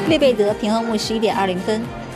列贝德平衡木11.20分。